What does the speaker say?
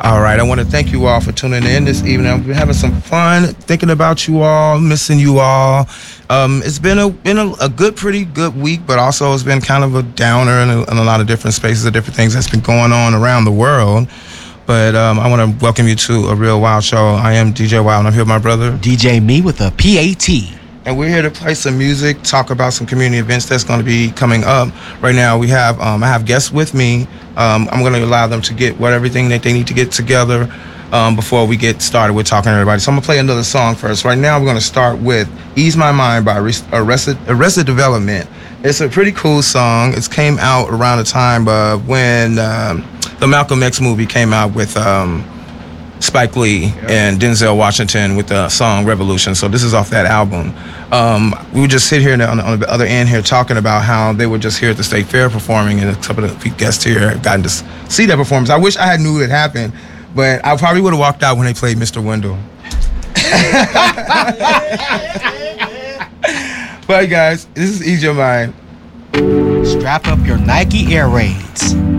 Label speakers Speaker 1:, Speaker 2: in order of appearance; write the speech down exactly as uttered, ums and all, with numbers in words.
Speaker 1: All right, I want to thank you all for tuning in this evening. I've been having some fun thinking about you all, missing you all. Um, it's been a been a, a good, pretty good week, but also it's been kind of a downer in a, in a lot of different spaces of different things that's been going on around the world. But um, I want to welcome you to A Real Wild Show. I am D J Wild, and I'm here with my brother
Speaker 2: D J Me with a P A T.
Speaker 1: And we're here to play some music, talk about some community events that's going to be coming up. Right now, we have um, I have guests with me. Um, I'm going to allow them to get what everything that they need to get together um, before we get started with talking to everybody. So I'm going to play another song first. Right now, we're going to start with Ease My Mind by Arrested, Arrested Development. It's a pretty cool song. It came out around the time of when um, the Malcolm X movie came out with um, Spike Lee and Denzel Washington with the song Revolution. So this is off that album. Um, we would just sit here on the, on the other end here talking about how they were just here at the State Fair performing, and a couple of the guests here have gotten to see that performance. I wish I had knew it happened, but I probably would have walked out when they played Mister Wendell. But guys, this is Ease Your Mind.
Speaker 2: Strap up your Nike Air Raids.